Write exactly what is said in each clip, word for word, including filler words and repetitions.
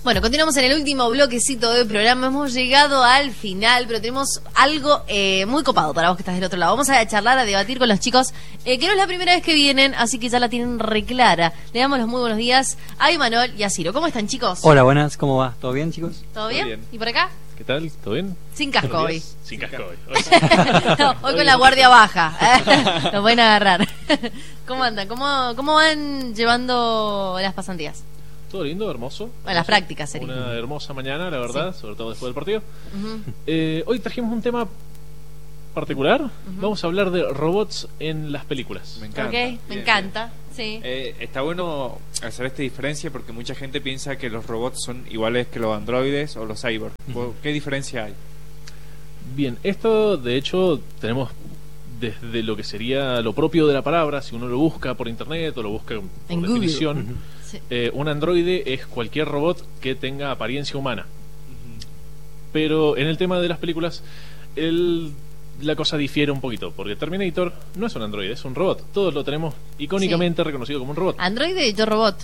Bueno, continuamos en el último bloquecito del programa. Hemos llegado al final, pero tenemos algo eh, muy copado para vos que estás del otro lado. Vamos a charlar, a debatir con los chicos, eh, que no es la primera vez que vienen, así que ya la tienen reclara. Le damos los muy buenos días a Imanol y a Ciro. ¿Cómo están, chicos? Hola, buenas, ¿cómo va? ¿Todo bien, chicos? ¿Todo bien? bien. ¿Y por acá? ¿Qué tal? ¿Todo bien? Sin casco hoy. Sin casco hoy. No, hoy con la guardia baja. Nos pueden agarrar. ¿Cómo andan? ¿Cómo, cómo van llevando las pasantías? Todo lindo, hermoso. Bueno, las prácticas sería. Una hermosa mañana, la verdad, sí. Sobre todo después del partido. Uh-huh. eh, Hoy trajimos un tema particular. Uh-huh. Vamos a hablar de robots en las películas. Me encanta. Ok, me bien, encanta. Bien. Sí. Eh, está bueno hacer esta diferencia porque mucha gente piensa que los robots son iguales que los androides o los cyborgs. Uh-huh. ¿Qué diferencia hay? Bien, esto de hecho tenemos desde lo que sería lo propio de la palabra, si uno lo busca por internet o lo busca por en definición. Google. Uh-huh. Sí. Eh, un androide es cualquier robot que tenga apariencia humana. Uh-huh. Pero en el tema de las películas, el, la cosa difiere un poquito, porque Terminator no es un androide, es un robot. Todos lo tenemos icónicamente sí. reconocido como un robot. Androide y yo robot.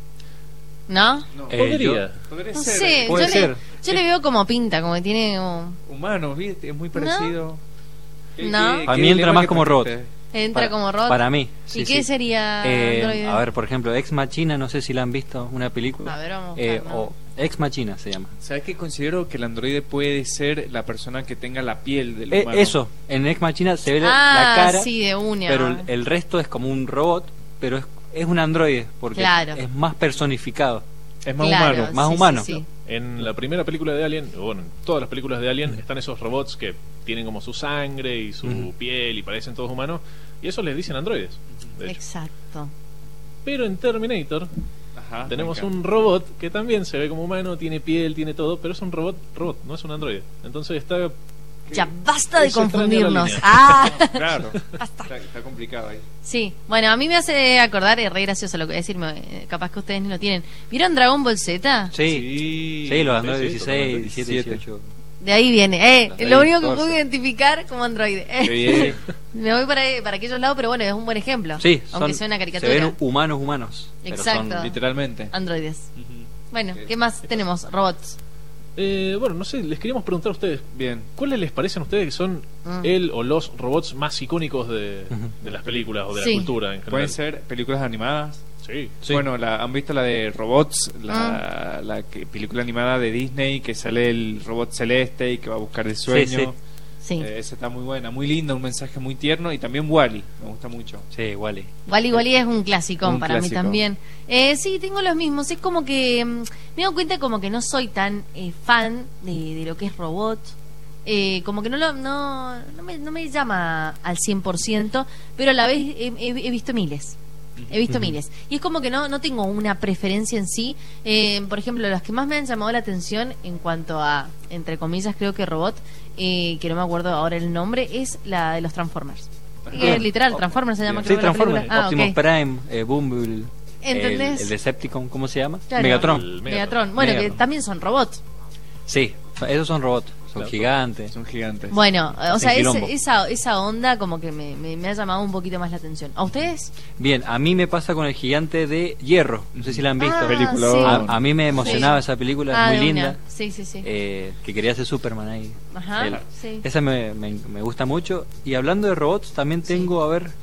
¿No? no. Eh, podría. Yo, podría no ser. sé, Puede yo, ser. Le, yo le veo como pinta, como que tiene como... humano, ¿viste? Es muy parecido. ¿No? ¿No? A mí entra más como robot. Entra para, como robot. Para mí. ¿Y sí, qué sí. sería eh, androide? A ver, por ejemplo, Ex Machina, no sé si la han visto, una película. A ver, vamos a eh, buscar, ¿no? O Ex Machina se llama. ¿Sabes qué? Considero que el androide puede ser la persona que tenga la piel del Eh, humano. eso, en Ex Machina se ve la- ah, la cara, sí, de una. pero el, el resto es como un robot, pero es, es un androide, porque Claro. es más personificado. Es más Claro, humano. más sí, humano. sí, sí. En la primera película de Alien, o bueno, en todas las películas de Alien, están esos robots que tienen como su sangre y su Ujú. piel y parecen todos humanos, y eso les dicen androides. De hecho. Exacto. Pero en Terminator Ajá, tenemos me un encanta. robot que también se ve como humano, tiene piel, tiene todo, pero es un robot, robot, no es un androide. Entonces está... Ya basta de Eso extraña la confundirnos. línea. Ah, Claro. basta. Está, está complicado ahí. Sí, bueno, a mí me hace acordar, es re gracioso lo que decirme, eh, capaz que ustedes ni lo tienen. ¿Vieron Dragon Ball Z? Sí, Sí, sí, los sí, androides sí, dieciséis, totalmente. diecisiete, dieciocho. De ahí viene, eh, De ahí, lo único que catorce. puedo identificar como androide. Qué bien. Me voy para, para aquellos lados, pero bueno, es un buen ejemplo. Sí, aunque son- sea una se caricatura. ven humanos, humanos. pero Exacto. son- Literalmente. Androides. Ujú. Bueno, ¿qué más tenemos? Robots. Eh, bueno, no sé, les queríamos preguntar a ustedes, Bien. ¿cuáles les parecen a ustedes que son Mm. el o los robots más icónicos de, Ujú. de las películas o de Sí. la cultura en general? Pueden ser películas animadas. Sí. Sí. Bueno, la, ¿han visto la de Robots? La, la que- película animada de Disney que sale el robot celeste y que va a buscar el sueño. Sí. Eh, esa está muy buena, muy linda, un mensaje muy tierno. Y también Wall-E, me gusta mucho. Sí, Wally. Wally Wally es un clásico Un para mí clásico. también. Eh, sí, tengo los mismos. Es como que mm, me doy cuenta como que no soy tan eh, fan de, de lo que es robot. Eh, como que no, lo, no, no, me, no me llama al cien por ciento, pero a la vez he, he- he visto miles. He visto Ujú. miles. Y es como que no, no tengo una preferencia en sí. Eh, por ejemplo, las que más me han llamado la atención en cuanto a, entre comillas, creo que robot, eh, que no me acuerdo ahora el nombre, es la de los Transformers. Que es literal, Transformers se llama, Sí, creo que la Transformers, película. Ah, Optimus ok. Prime, eh, Bumblebee, ¿Entendés? el, el Decepticon, ¿cómo se llama? Claro. Megatron. El Megatron. Bueno, Megatron. que también son robots. Sí, esos son robots, son Claro. gigantes. Son gigantes. Bueno, o sea, Hacen ese- quilombo. esa, esa onda como que me, me, me ha llamado un poquito más la atención. ¿A ustedes? Bien, a mí me pasa con el gigante de hierro, no sé si la han visto. Ah, Película. sí. A, a mí me emocionaba Sí. esa película, Ah, muy de linda. una. Sí, sí, sí. eh, que quería ser Superman ahí. Ajá, Él. sí. Esa me, me, me gusta mucho. Y hablando de robots, también Sí. tengo, a ver,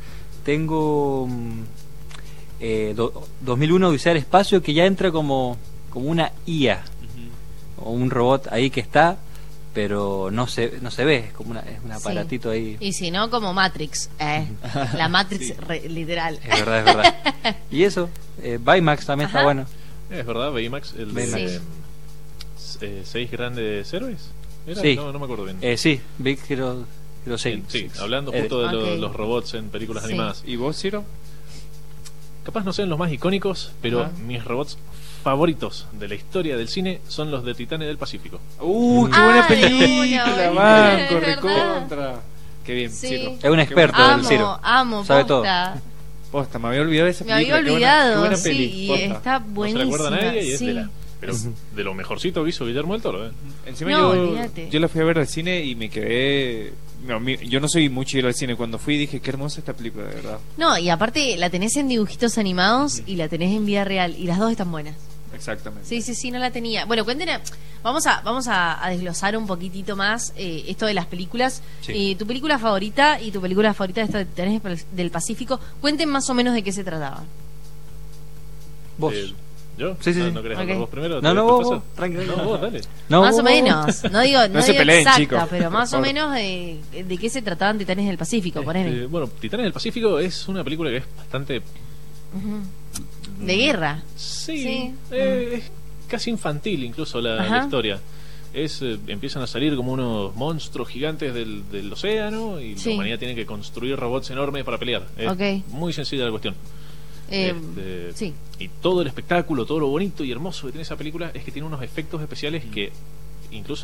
tengo mm, eh, do- dos mil uno Odisea del Espacio, que ya entra como, como una I A, Ujú. o un robot ahí que está, pero no se, no se ve, es como una, es un Sí. aparatito ahí. Y si no, como Matrix. Eh, la Matrix Sí. re- literal. Es verdad, es verdad. Y eso, eh, Baymax también Ajá. está bueno. Es verdad, Baymax, el de Baymax. eh, seis grandes héroes. ¿Era? Sí. No, no me acuerdo bien. Eh, sí, Big Hero, Hero seis. Bien, sí, hablando Eh, justo de lo- Ok. los robots en películas Sí. animadas. ¿Y vos, Ciro? Capaz no sean los más icónicos, pero Ajá. mis robots favoritos de la historia del cine son los de Titanes del Pacífico. ¡Uh, qué Ah, buena de película! una, Banco, es verdad. recontra. Qué bien, Sí. Ciro. Es un experto Qué del Amo, Ciro. amo, Sabe posta. Posta, me había olvidado de esa Me había película. qué buena- olvidado, qué buena sí, peli, y posta. está No se buenísima. le acuerda a nadie y es sí. de la... Pero Ujú. de lo mejorcito que hizo Guillermo del Toro, ¿eh? Encima No, yo, olvídate. yo la fui a ver al cine y me quedé... No, mi- yo no soy mucho de ir al cine. Cuando fui dije, qué hermosa esta película, de verdad. No, y aparte la tenés en dibujitos animados y la tenés en vida real, y las dos están buenas. Exactamente. Sí, sí, sí, no la tenía. Bueno, cuéntenos, vamos a vamos a, a desglosar un poquitito más eh, esto de las películas. Sí. Eh, tu película favorita y tu película favorita de esta de Titanes del Pacífico, cuenten más o menos de qué se trataban. Vos. Eh, ¿Yo? Sí, sí, no, sí. ¿No querés Ok. hablar vos primero? No, ¿Te- no, te vos, paso? vos, tranquilo. No, vos, dale. No, Más o vos, vos. menos, no digo, no No se digo peleen, exacta, chicos, pero más por o favor. menos de, de qué se trataban Titanes del Pacífico, ponele. Este, bueno, Titanes del Pacífico es una película que es bastante... Ujú. De guerra. Sí, Sí. eh, es casi infantil incluso la, Ajá. la historia. Es eh, empiezan a salir como unos monstruos gigantes del, del océano y Sí. la humanidad tiene que construir robots enormes para pelear. Es Ok. muy sencilla la cuestión. Eh, Este, sí. Y todo el espectáculo, todo lo bonito y hermoso que tiene esa película es que tiene unos efectos especiales que incluso